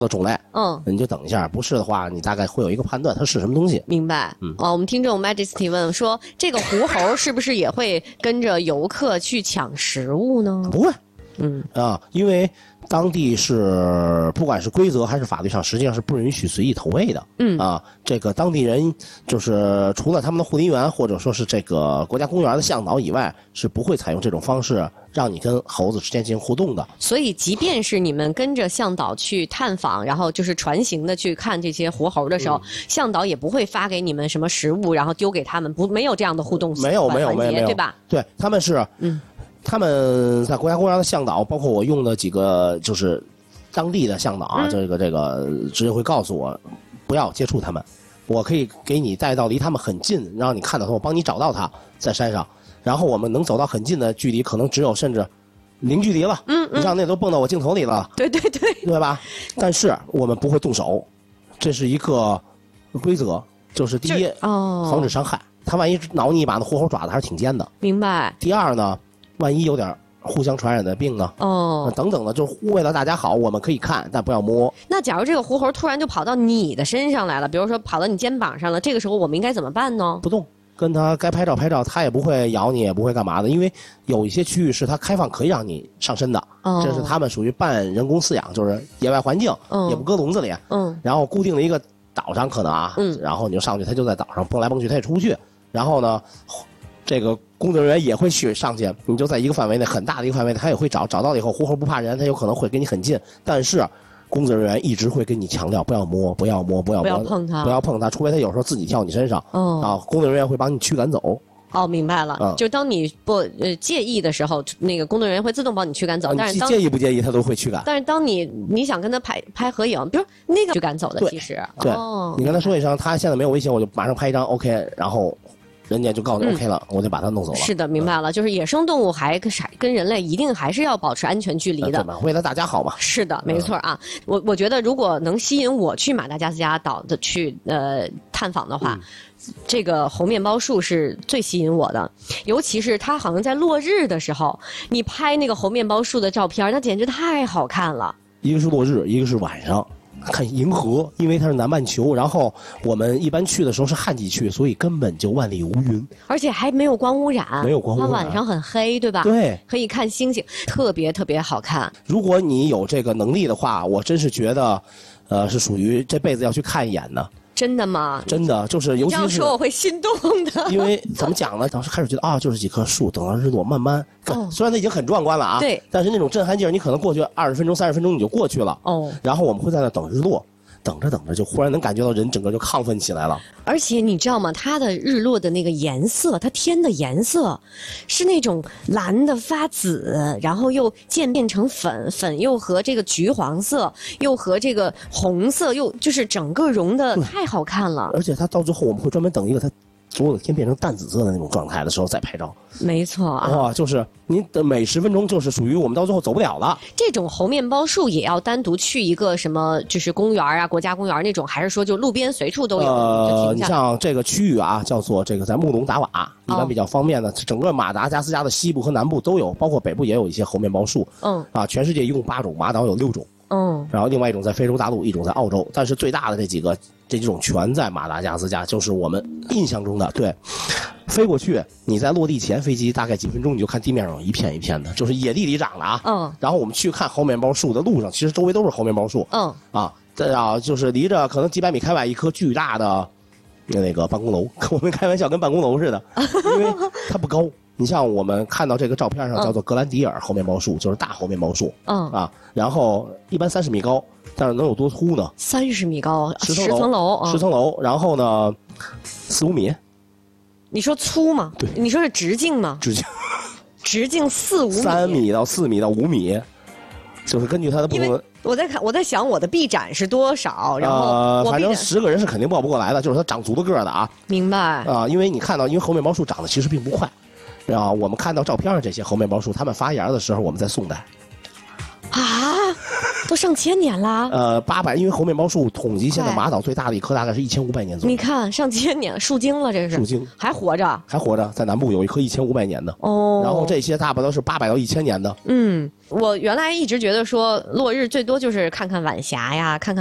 的种类，你就等一下，不是的话，你大概会有一个判断它是什么东西。 明白。我们听众 Majesty 问说，这个狐猴是不是也会跟着游客去抢食物呢？ 不会。因为当地是不管是规则还是法律上，实际上是不允许随意投喂的。这个当地人就是除了他们的护林员或者说是这个国家公园的向导以外，是不会采用这种方式让你跟猴子之间进行互动的。 所以，即便是你们跟着向导去探访，然后就是船行的去看这些活猴的时候，向导也不会发给你们什么食物，然后丢给他们，没有这样的互动没有， 对吧？ 对，他们是他们在国家公园的向导，包括我用的几个就是当地的向导啊，这个直接会告诉我不要接触他们，我可以给你带到离他们很近，让你看到他，我帮你找到他在山上，然后我们能走到很近的距离，可能只有甚至零距离了。你像那都蹦到我镜头里了，对吧？但是我们不会动手，这是一个规则，就是第一，防止伤害。他万一挠你一把，那活猴爪子还是挺尖的。 明白。 第二呢？万一有点互相传染的病呢？等等的，就是为了大家好，我们可以看，但不要摸。 那假如这个狐猴突然就跑到你的身上来了，比如说跑到你肩膀上了，这个时候我们应该怎么办呢？ 不动，跟它该拍照拍照，它也不会咬你，也不会干嘛的，因为有一些区域是它开放可以让你上身的，这是他们属于半人工饲养，就是野外环境，也不搁笼子里，然后固定了一个岛上可能啊，然后你就上去，它就在岛上蹦来蹦去，它也出不去，然后呢，这个工作人员也会去上去，你就在一个范围内，很大的一个范围内，他也会找到了以后，狐猴不怕人，他有可能会跟你很近，但是工作人员一直会跟你强调不要摸，不要摸，不要碰它， 不要碰它，除非他有时候自己跳你身上，工作人员会帮你驱赶走。 明白了，就当你不介意的时候，那个工作人员会自动帮你驱赶走。但是介意不介意，他都会驱赶。 但是当你想跟他拍合影，比如那个驱赶走的，其实对，你跟他说一声，他现在没有危险，我就马上拍一张 OK， 然后人家就告诉你 OK 了，我就把它弄走了。 是的，明白了，就是野生动物还跟人类一定还是要保持安全距离的， 为了大家好嘛。 是的，没错啊。我觉得如果能吸引我去马达加斯加岛的去探访的话。这个猴面包树是最吸引我的，尤其是它好像在落日的时候，你拍那个猴面包树的照片，那简直太好看了。 一个是落日，一个是晚上看银河，因为它是南半球，然后我们一般去的时候是旱季去，所以根本就万里无云， 而且还没有光污染， 没有光污染， 它晚上很黑，对吧？ 对， 可以看星星，特别特别好看。 如果你有这个能力的话，我真是觉得，是属于这辈子要去看一眼的。 真的吗？ 真的，就是尤其是这样说我会心动的。 因为怎么讲呢？当时开始觉得就是几棵树，等到日落慢慢虽然它已经很壮观了啊， 对， 但是那种震撼劲儿，你可能过去20分钟、30分钟你就过去了。然后我们会在那等日落。等着等着，就忽然能感觉到人整个就亢奋起来了。 而且你知道吗？它的日落的那个颜色，它天的颜色，是那种蓝的发紫，然后又渐变成粉，粉又和这个橘黄色，又和这个红色，又就是整个融的太好看了。 而且它到最后我们会专门等一个它所有的天变成淡紫色的那种状态的时候再拍照。 没错啊， 就是您的每10分钟就是属于我们到最后走不了了。 这种猴面包树也要单独去一个什么就是公园啊、国家公园那种，还是说就路边随处都有？ 你像这个区域啊，叫做这个在木龙达瓦，一般比较方便的，整个马达加斯加的西部和南部都有，包括北部也有一些猴面包树。全世界一共8种，马岛有6种。然后另外一种在非洲大陆，一种在澳洲，但是最大的这几种全在马达加斯加，就是我们印象中的。对，飞过去，你在落地前飞机大概几分钟，你就看地面上有一片一片的，就是野地里长的啊。然后我们去看猴面包树的路上，其实周围都是猴面包树。就是离着可能几百米开外一棵巨大的那个办公楼，我们开玩笑跟办公楼似的，因为它不高。你像我们看到这个照片上叫做格兰迪尔猴面包树，就是大猴面包树。然后一般30米高，但是能有多粗呢 ？30米高，10 层楼，然后呢4、5米。你说粗吗？ 对， 你说是直径吗？直径4、5米 ，3米到4米到5米，就是根据它的不同的。 我在想我的臂展是多少，然后反正10个人是肯定抱不过来的，就是它长足了个的啊。 明白因为你看到，因为猴面包树长得其实并不快。我们看到照片上这些猴面包树，它们发芽的时候，我们在宋代。 都上千年了。 800，因为猴面包树统计现在马岛最大的一棵大概是1500年左右。 你看上千年，树精了，这是树精还活着， 还活着，在南部有一棵1500年的。哦，然后这些大部分都是800到1000年的。 我原来一直觉得说落日最多就是看看晚霞呀，看看